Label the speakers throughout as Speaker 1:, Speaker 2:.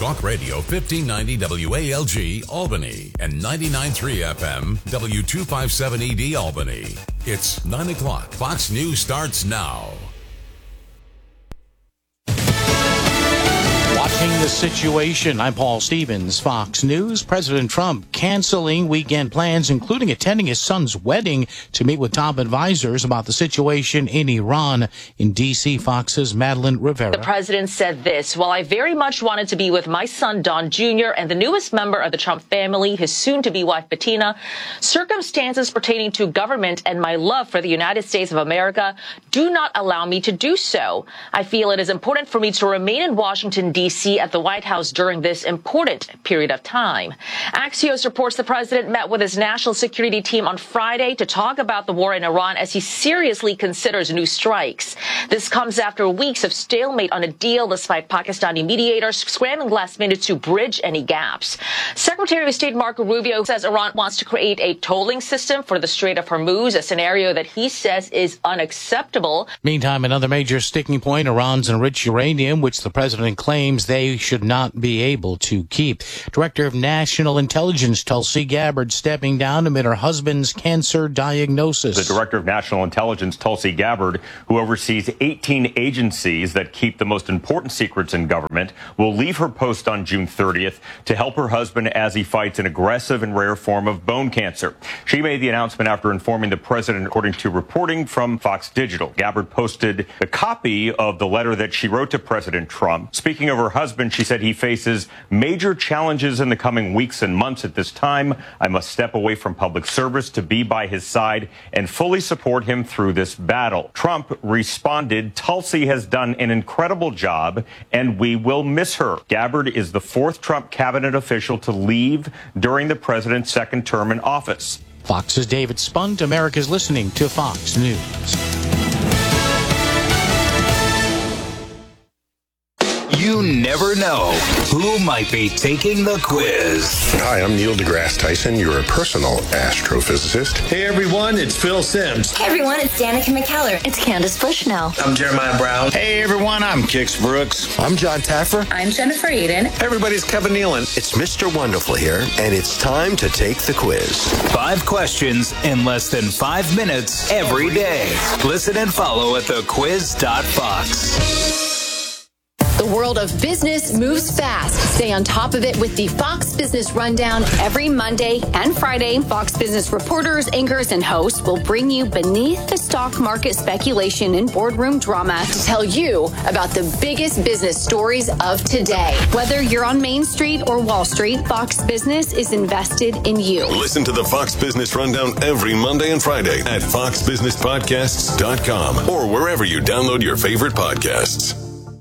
Speaker 1: Talk Radio 1590 WALG Albany and 99.3 FM W257ED Albany. It's 9 o'clock. Fox News starts now.
Speaker 2: Watching the situation, I'm Paul Stevens, Fox News. President Trump canceling weekend plans, including attending his son's wedding to meet with top advisors about the situation in Iran. In D.C., Fox's Madeline Rivera.
Speaker 3: The president said this: while I very much wanted to be with my son, Don Jr., and the newest member of the Trump family, his soon-to-be wife, Bettina, circumstances pertaining to government and my love for the United States of America do not allow me to do so. I feel it is important for me to remain in Washington, D.C. at the White House during this important period of time. Axios reports the president met with his national security team on Friday to talk about the war in Iran as he seriously considers new strikes. This comes after weeks of stalemate on a deal despite Pakistani mediators scrambling last minute to bridge any gaps. Secretary of State Marco Rubio says Iran wants to create a tolling system for the Strait of Hormuz, a scenario that he says is unacceptable.
Speaker 2: Meantime, another major sticking point, Iran's enriched uranium, which the president claims they should not be able to keep. Director of National Intelligence Tulsi Gabbard stepping down amid her husband's cancer diagnosis.
Speaker 4: The Director of National Intelligence, Tulsi Gabbard, who oversees 18 agencies that keep the most important secrets in government, will leave her post on June 30th to help her husband as he fights an aggressive and rare form of bone cancer. She made the announcement after informing the president, according to reporting from Fox Digital. Gabbard posted a copy of the letter that she wrote to President Trump. Speaking of her husband, she said he faces major challenges in the coming weeks and months. At this time, I must step away from public service to be by his side and fully support him through this battle. Trump responded, Tulsi has done an incredible job and we will miss her. Gabbard is the fourth Trump cabinet official to leave during the president's second term in office.
Speaker 2: Fox's David Spunt. America's listening to Fox News.
Speaker 5: You never know who might be taking the quiz.
Speaker 6: Hi, I'm Neil deGrasse Tyson, your personal astrophysicist.
Speaker 7: Hey everyone, it's Phil Simms.
Speaker 8: Hey everyone, it's Danica McKellar. It's Candace Bushnell.
Speaker 9: I'm Jeremiah Brown.
Speaker 10: Hey everyone, I'm Kix Brooks.
Speaker 11: I'm John Taffer.
Speaker 8: I'm Jennifer Aiden.
Speaker 9: Hey everybody, Kevin Nealon.
Speaker 12: It's Mr. Wonderful here, and it's time to take the quiz.
Speaker 5: 5 questions in less than 5 minutes every day. Listen and follow at thequiz.fox.
Speaker 13: The world of business moves fast. Stay on top of it with the Fox Business Rundown every Monday and Friday. Fox Business reporters, anchors, and hosts will bring you beneath the stock market speculation and boardroom drama to tell you about the biggest business stories of today. Whether you're on Main Street or Wall Street, Fox Business is invested in you.
Speaker 14: Listen to the Fox Business Rundown every Monday and Friday at foxbusinesspodcasts.com or wherever you download your favorite podcasts.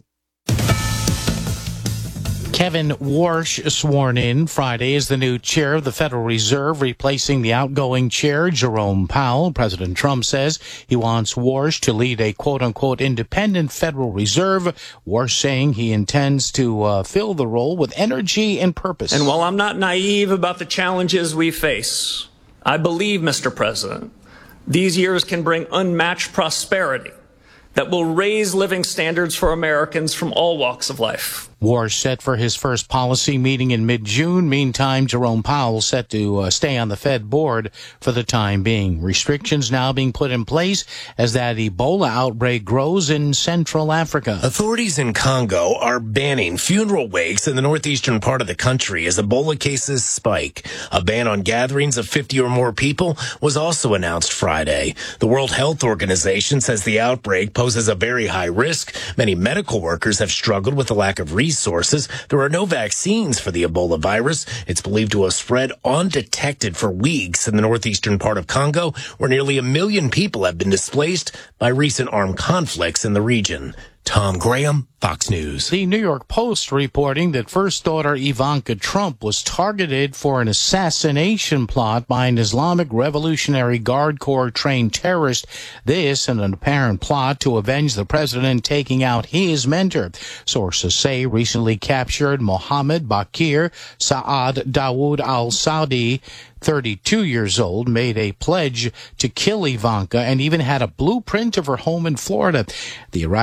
Speaker 2: Kevin Warsh sworn in Friday as the new chair of the Federal Reserve, replacing the outgoing chair, Jerome Powell. President Trump says he wants Warsh to lead a quote-unquote independent Federal Reserve. Warsh saying he intends to fill the role with energy and purpose.
Speaker 15: And while I'm not naive about the challenges we face, I believe, Mr. President, these years can bring unmatched prosperity that will raise living standards for Americans from all walks of life.
Speaker 2: Warsh set for his first policy meeting in mid-June. Meantime, Jerome Powell set to stay on the Fed board for the time being. Restrictions now being put in place as that Ebola outbreak grows in Central Africa.
Speaker 16: Authorities in Congo are banning funeral wakes in the northeastern part of the country as Ebola cases spike. A ban on gatherings of 50 or more people was also announced Friday. The World Health Organization says the outbreak poses a very high risk. Many medical workers have struggled with the lack of resources. There are no vaccines for the Ebola virus. It's believed to have spread undetected for weeks in the northeastern part of Congo, where nearly 1 million people have been displaced by recent armed conflicts in the region. Tom Graham, Fox News.
Speaker 2: The New York Post reporting that first daughter Ivanka Trump was targeted for an assassination plot by an Islamic Revolutionary Guard Corps trained terrorist. This in an apparent plot to avenge the president taking out his mentor. Sources say recently captured Mohammed Bakir Saad Dawood al-Saudi, 32 years old, made a pledge to kill Ivanka and even had a blueprint of her home in Florida. The Iraqi National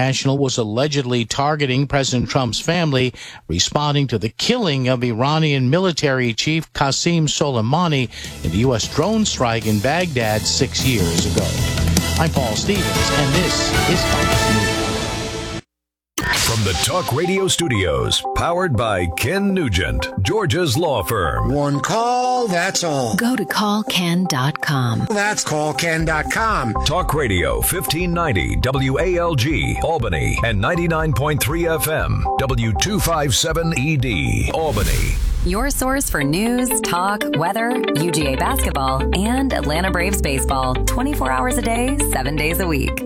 Speaker 2: national was allegedly targeting President Trump's family, responding to the killing of Iranian military chief Qasem Soleimani in the U.S. drone strike in Baghdad 6 years ago. I'm Paul Stevens, and this is Fox News.
Speaker 11: From the Talk Radio studios, powered by Ken Nugent, Georgia's law firm.
Speaker 17: One call, that's all.
Speaker 18: Go to callken.com.
Speaker 17: That's callken.com.
Speaker 11: Talk Radio 1590 WALG, Albany, and 99.3 FM, W257ED, Albany.
Speaker 18: Your source for news, talk, weather, UGA basketball, and Atlanta Braves baseball. 24 hours a day, 7 days a week.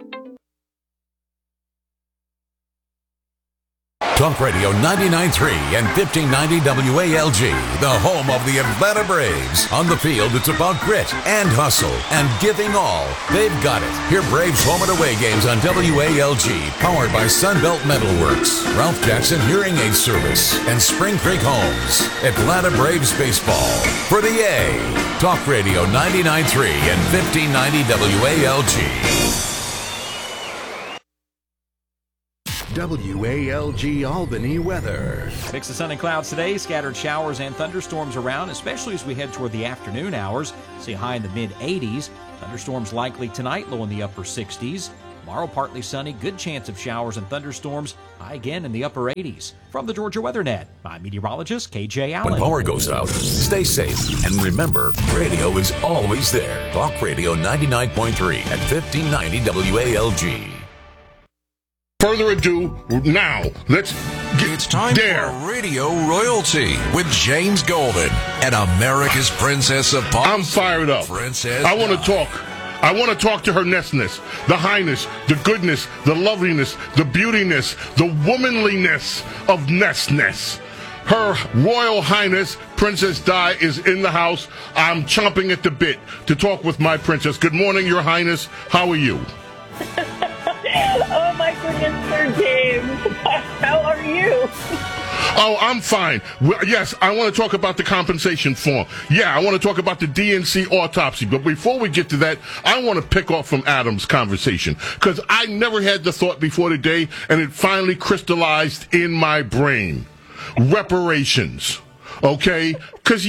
Speaker 1: Talk Radio 99.3 and 1590 WALG, the home of the Atlanta Braves. On the field, it's about grit and hustle and giving all. They've got it. Hear Braves home and away games on WALG, powered by Sunbelt Metalworks, Ralph Jackson Hearing Aid Service, and Spring Creek Homes. Atlanta Braves baseball for the A. Talk Radio 99.3 and 1590 WALG.
Speaker 19: WALG Albany weather.
Speaker 20: Mix of sun and clouds today, scattered showers and thunderstorms around, especially as we head toward the afternoon hours. See a high in the mid-80s. Thunderstorms likely tonight, low in the upper 60s. Tomorrow, partly sunny, good chance of showers and thunderstorms, high again in the upper 80s. From the Georgia Weather Net, I'm meteorologist KJ Allen.
Speaker 1: When power goes out, stay safe. And remember, radio is always there. Talk Radio 99.3 and 1590 WALG.
Speaker 21: Further ado, now, it's time for
Speaker 19: Radio Royalty with James Golden and America's Princess of Pop.
Speaker 21: I'm fired up. I want to talk. I want to talk to her nessness, the highness, the goodness, the loveliness, the beautiness, the womanliness of Nessness. Her Royal Highness, Princess Di, is in the house. I'm chomping at the bit to talk with my princess. Good morning, Your Highness. How are you?
Speaker 22: Oh, my goodness, Sir James. How are you?
Speaker 21: Oh, I'm fine. Well, yes, I want to talk about the compensation form. Yeah, I want to talk about the DNC autopsy. But before we get to that, I want to pick off from Adam's conversation, because I never had the thought before today, and it finally crystallized in my brain. Reparations. Okay? Because,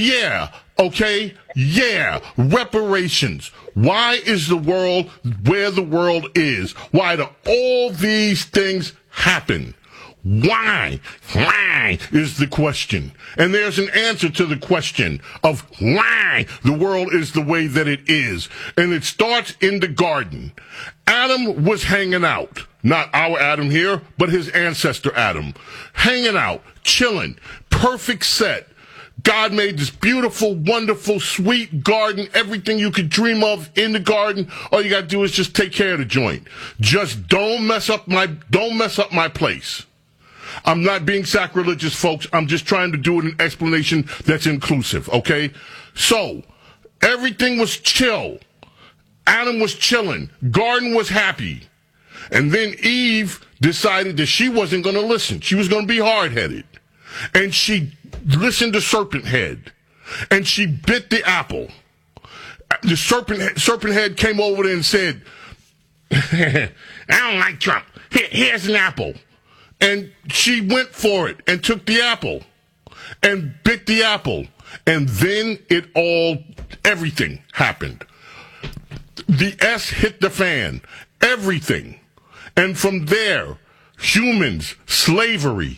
Speaker 21: reparations. Why is the world where the world is? Why do all these things happen? Why? Why is the question. And there's an answer to the question of why the world is the way that it is. And it starts in the garden. Adam was hanging out. Not our Adam here, but his ancestor Adam. Hanging out, chilling, perfect set. God made this beautiful, wonderful, sweet garden, everything you could dream of in the garden. All you got to do is just take care of the joint. Just don't mess up my place. I'm not being sacrilegious, folks. I'm just trying to do an explanation that's inclusive, okay? So, everything was chill. Adam was chilling. Garden was happy. And then Eve decided that she wasn't going to listen. She was going to be hard-headed. And she listened to Serpent Head. And she bit the apple. The Serpent Head came over there and said, I don't like Trump. Here's an apple. And she went for it and took the apple and bit the apple. And then everything happened. The S hit the fan. Everything. And from there, humans, slavery,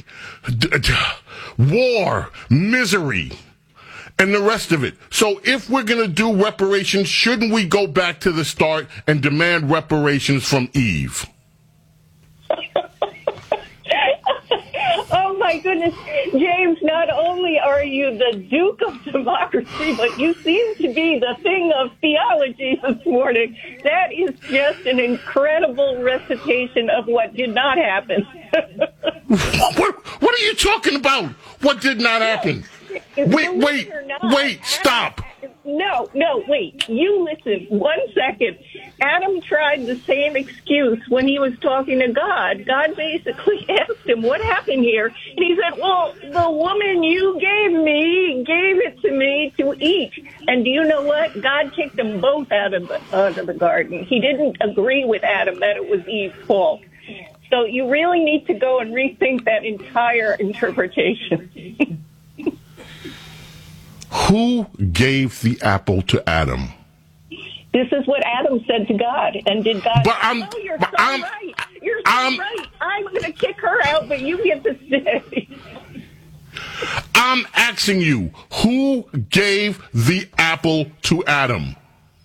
Speaker 21: war, misery, and the rest of it. So if we're going to do reparations, shouldn't we go back to the start and demand reparations from Eve?
Speaker 22: Oh, my goodness. James, not only are you the Duke of Democracy, but you seem to be the thing of theology this morning. That is just an incredible recitation of what did not happen.
Speaker 21: What are you talking about? What did not happen? Wait, stop.
Speaker 22: No, wait. You listen 1 second. Adam tried the same excuse when he was talking to God. God basically asked him, what happened here? And he said, well, the woman you gave it to me to eat. And do you know what? God kicked them both out of the garden. He didn't agree with Adam that it was Eve's fault. So you really need to go and rethink that entire interpretation.
Speaker 21: Who gave the apple to Adam?
Speaker 22: This is what Adam said to God. And did God say, oh, you're so right. You're so right. I'm going to kick her out, but you get to stay.
Speaker 21: I'm asking you, who gave the apple to Adam?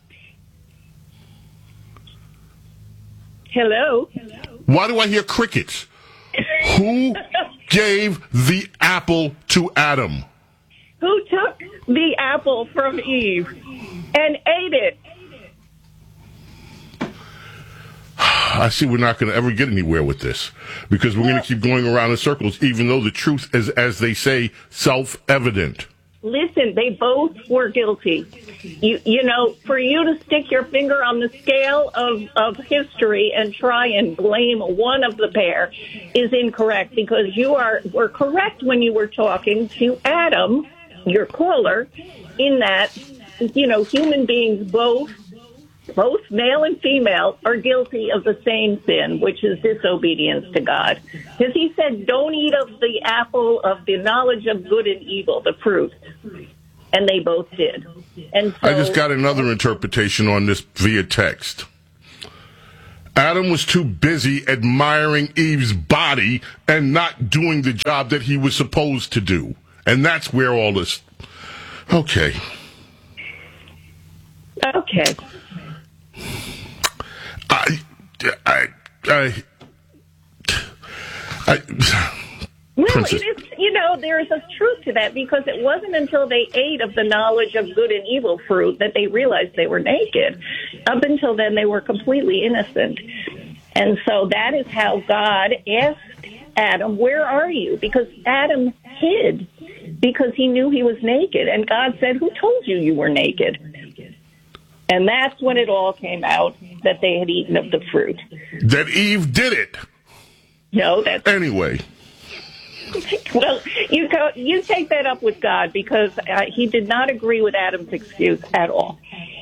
Speaker 22: Hello?
Speaker 21: Why do I hear crickets? Who gave the apple to Adam?
Speaker 22: Who took the apple from Eve and ate it?
Speaker 21: I see we're not going to ever get anywhere with this because we're going to keep going around in circles, even though the truth is, as they say, self-evident.
Speaker 22: Listen, they both were guilty. You know, for you to stick your finger on the scale of history and try and blame one of the pair is incorrect, because you were correct when you were talking to Adam, your caller, in that, you know, human beings, both male and female, are guilty of the same sin, which is disobedience to God. Because he said, don't eat of the apple of the knowledge of good and evil, the fruit. And they both did. And so,
Speaker 21: I just got another interpretation on this via text. Adam was too busy admiring Eve's body and not doing the job that he was supposed to do. And that's where all this... Okay.
Speaker 22: Well,
Speaker 21: Princess.
Speaker 22: it is, you know, there's a truth to that, because it wasn't until they ate of the knowledge of good and evil fruit that they realized they were naked. Up until then, they were completely innocent. And so that is how God asked Adam, where are you? Because Adam hid because he knew he was naked. And God said, who told you you were naked? And that's when it all came out, that they had eaten of the fruit.
Speaker 21: That Eve did it.
Speaker 22: No, that's...
Speaker 21: Anyway.
Speaker 22: Well, you take that up with God, because he did not agree with Adam's excuse at all.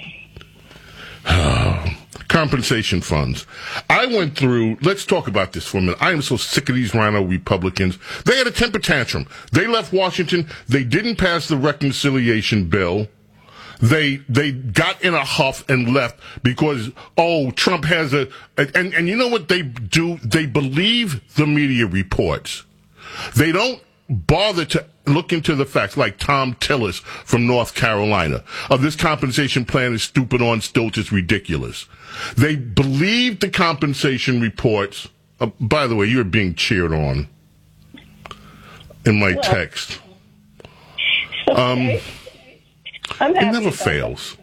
Speaker 21: Compensation funds. I went through, let's talk about this for a minute. I am so sick of these rhino Republicans. They had a temper tantrum. They left Washington. They didn't pass the reconciliation bill. They got in a huff and left because, Trump has and you know what they do? They believe the media reports. They don't bother to look into the facts, like Tom Tillis from North Carolina. This compensation plan is stupid on stilts. It's ridiculous. They believe the compensation reports. By the way, you're being cheered on in my text.
Speaker 22: Okay.
Speaker 21: It never fails.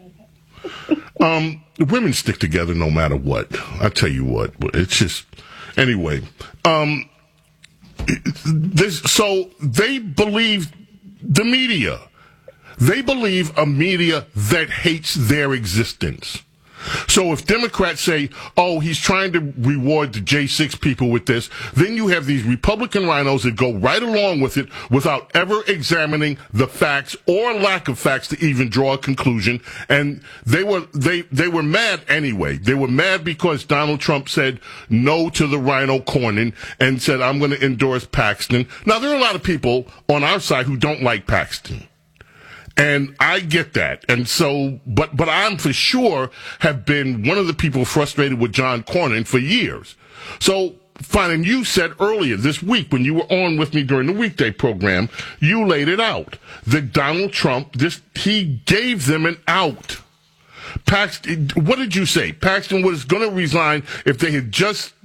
Speaker 21: Women stick together no matter what. I tell you what. It's just... Anyway. So they believe the media. They believe a media that hates their existence. So if Democrats say, he's trying to reward the J6 people with this, then you have these Republican rhinos that go right along with it without ever examining the facts or lack of facts to even draw a conclusion. And they were mad anyway. They were mad because Donald Trump said no to the rhino corning and said, I'm going to endorse Paxton. Now, there are a lot of people on our side who don't like Paxton. And I get that. And so, but I'm for sure have been one of the people frustrated with John Cornyn for years. So, fine. And you said earlier this week when you were on with me during the weekday program, you laid it out that Donald Trump, he gave them an out. Paxton, what did you say? Paxton was going to resign if they had just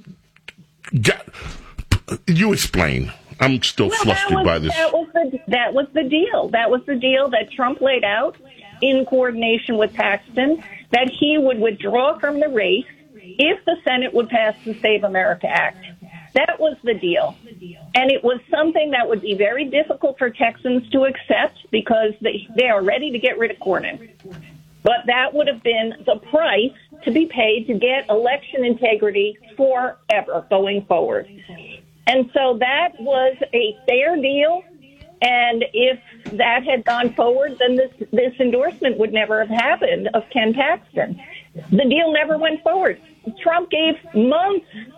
Speaker 21: you explain. I'm still flustered by this.
Speaker 22: That was the deal. That was the deal that Trump laid out in coordination with Paxton, that he would withdraw from the race if the Senate would pass the Save America Act. That was the deal. And it was something that would be very difficult for Texans to accept because they are ready to get rid of Cornyn. But that would have been the price to be paid to get election integrity forever going forward. And so that was a fair deal, and if that had gone forward, then this endorsement would never have happened of Ken Paxton. The deal never went forward. Trump gave months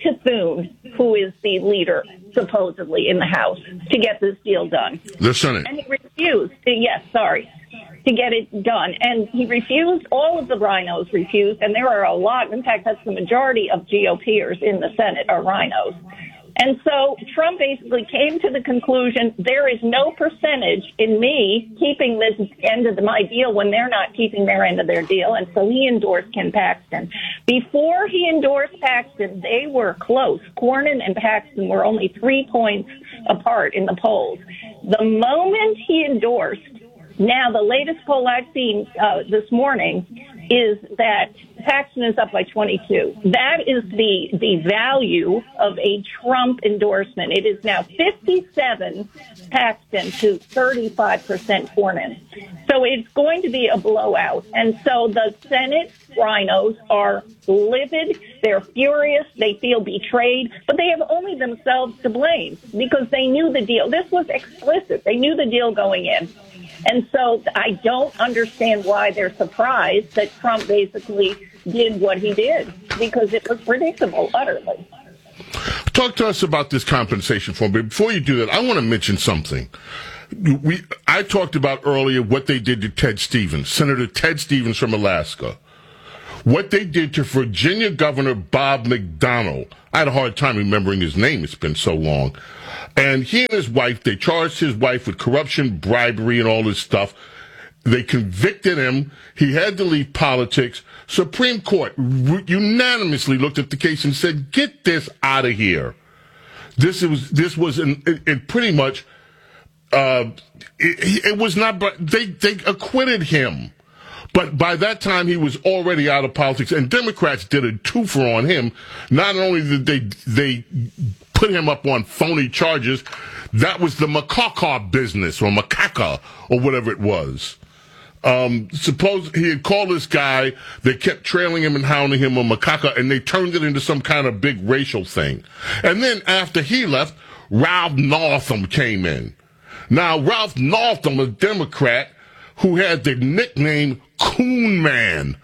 Speaker 22: to Thune, who is the leader, supposedly, in the House, to get this deal done.
Speaker 21: The Senate.
Speaker 22: And he refused. To get it done. And he refused. All of the rhinos refused. And there are a lot. In fact, that's the majority of GOPers in the Senate are rhinos. And so Trump basically came to the conclusion there is no percentage in me keeping this end of my deal when they're not keeping their end of their deal. And so he endorsed Ken Paxton. Before he endorsed Paxton, they were close. Cornyn and Paxton were only 3 points apart in the polls. The moment he endorsed, now the latest poll I've seen this morning is that Paxton is up by 22. That is the value of a Trump endorsement. It is now 57 Paxton to 35% Cornyn. So it's going to be a blowout. And so the Senate rhinos are livid. They're furious. They feel betrayed. But they have only themselves to blame because they knew the deal. This was explicit. They knew the deal going in. And so I don't understand why they're surprised that Trump basically did what he did, because it was predictable, utterly.
Speaker 21: Talk to us about this compensation form. But before you do that, I want to mention something. I talked about earlier what they did to Ted Stevens, Senator Ted Stevens from Alaska. What they did to Virginia Governor Bob McDonnell. I had a hard time remembering his name. It's been so long. And he and his wife, they charged his wife with corruption, bribery, and all this stuff. They convicted him. He had to leave politics. Supreme Court unanimously looked at the case and said, get this out of here. This was pretty much, it was not, they acquitted him. But by that time, he was already out of politics, and Democrats did a twofer on him. Not only did they put him up on phony charges, that was the macaca business, or macaca, or whatever it was. Suppose he had called this guy, they kept trailing him and hounding him a macaca, and they turned it into some kind of big racial thing. And then after he left, Ralph Northam came in. Now, Ralph Northam, a Democrat, who had the nickname Coon Man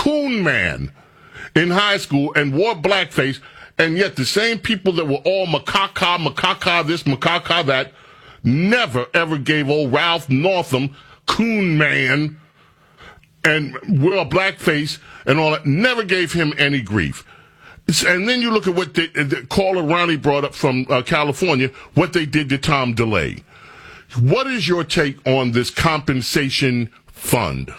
Speaker 21: in high school and wore blackface, and yet the same people that were all macaca this, macaca that, never ever gave old Ralph Northam, Coon Man, and wore blackface and all that, never gave him any grief. And then you look at what the caller Ronnie brought up from California, what they did to Tom DeLay. What is your take on this compensation fund?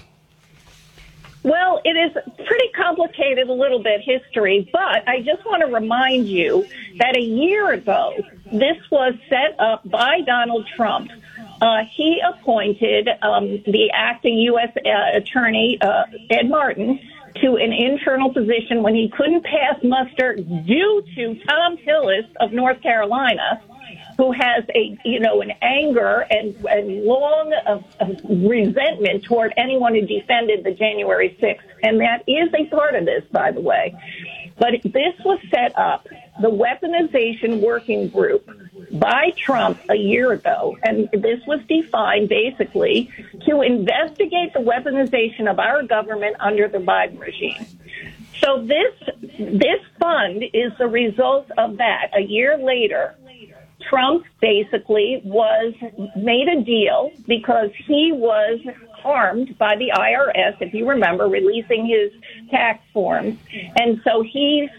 Speaker 22: Well, it is pretty complicated, a little bit, history, but I just want to remind you that a year ago, this was set up by Donald Trump. He appointed the acting U.S. attorney, Ed Martin, to an internal position when he couldn't pass muster due to Tom Tillis of North Carolina, who has an anger and long resentment toward anyone who defended the January 6th. And that is a part of this, by the way. But this was set up, the weaponization working group, by Trump a year ago. And this was defined basically to investigate the weaponization of our government under the Biden regime. So this fund is the result of that. A year later, Trump basically made a deal because he was harmed by the IRS, if you remember, releasing his tax forms. And so he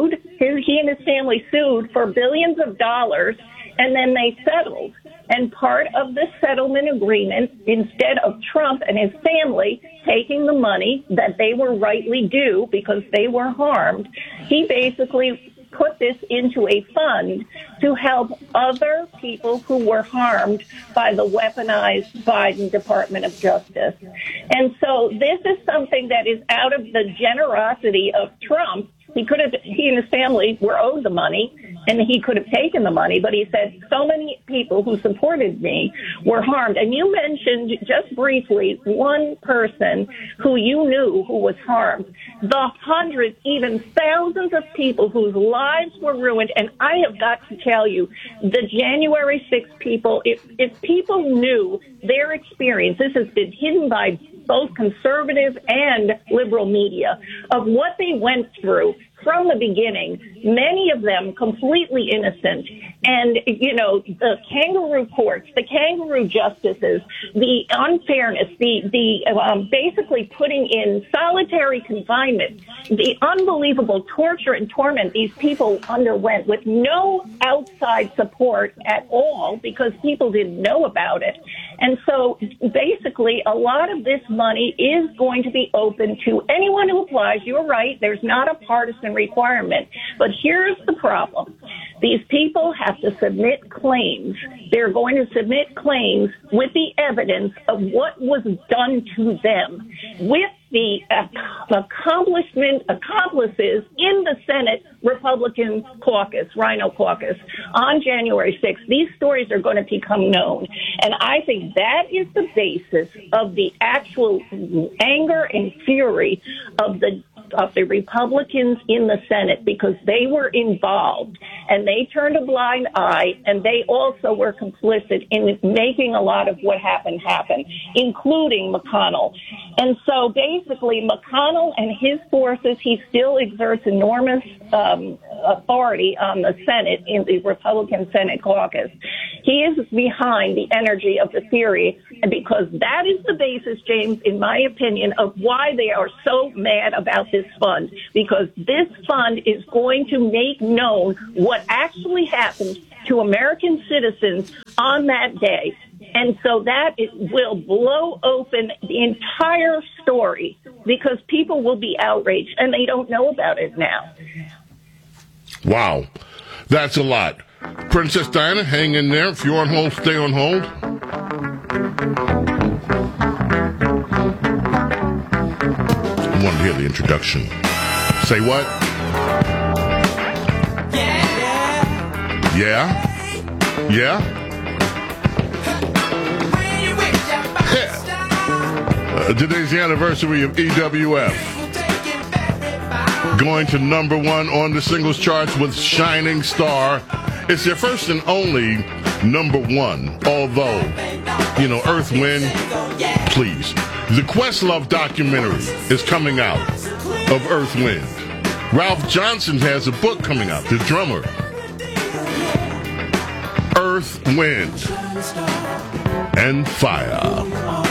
Speaker 22: and his family sued for billions of dollars, and then they settled. And part of the settlement agreement, instead of Trump and his family taking the money that they were rightly due because they were harmed, he basically put this into a fund to help other people who were harmed by the weaponized Biden Department of Justice. And so this is something that is out of the generosity of Trump. He and his family were owed the money, and he could have taken the money, but he said so many people who supported me were harmed. And you mentioned just briefly one person who you knew who was harmed. The hundreds, even thousands of people whose lives were ruined. And I have got to tell you, the January 6th people, if people knew their experience, this has been hidden by both conservative and liberal media, of what they went through from the beginning, many of them completely innocent. And, you know, the kangaroo courts, the kangaroo justices, the unfairness, the basically putting in solitary confinement, the unbelievable torture and torment these people underwent with no outside support at all because people didn't know about it. And so basically a lot of this money is going to be open to anyone who applies. You're right. There's not a partisan requirement. But here's the problem. These people have to submit claims. They're going to submit claims with the evidence of what was done to them, with the accomplices in the Senate Republican caucus, Rhino caucus, on January 6th. These stories are going to become known. And I think that is the basis of the actual anger and fury of the Republicans in the Senate, because they were involved and they turned a blind eye, and they also were complicit in making a lot of what happened happen, including McConnell. And so basically McConnell and his forces, he still exerts enormous authority on the Senate, in the Republican Senate caucus. He is behind the energy of the theory, and because that is the basis, James, in my opinion, of why they are so mad about this fund, because this fund is going to make known what actually happened to American citizens on that day. And so that will blow open the entire story, because people will be outraged, and they don't know about it now.
Speaker 21: Wow. That's a lot. Princess Diana, hang in there. If you're on hold, stay on hold. I want to hear the introduction. Say what? Yeah? Today's the anniversary of EWF. Going to number one on the singles charts with Shining Star. It's their first and only number one, although, you know, Earth, Wind, please. The Questlove documentary is coming out of Earth, Wind. Ralph Johnson has a book coming out, the drummer. Earth, Wind, and Fire.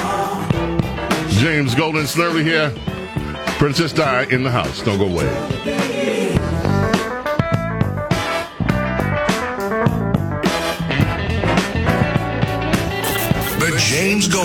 Speaker 21: James Golden Snurley here. Princess Di in the house. Don't go away.
Speaker 19: The James Golden